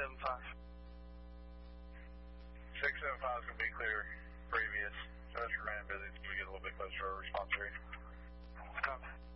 675. 675 is going to be clear previous. So let's remain busy until we get a little bit closer to our response area. Copy.